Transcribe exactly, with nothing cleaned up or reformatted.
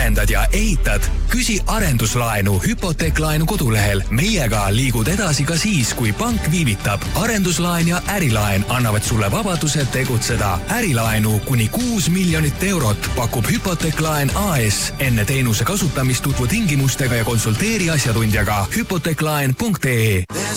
arendad ja ehitad? Küsi arenduslaenu hüpoteeklaenu kodulehel. Meiega liigud edasi ka siis, kui pank viivitab. Arenduslaen ja ärilaen annavad sulle vabaduse tegutseda. Ärilaenu kuni kuus miljonit eurot pakub Hüpoteeklaen A S. Enne teenuse kasutamist tutvu tingimustega ja konsulteeri asjatundjaga hüpoteeklaen punkt ee.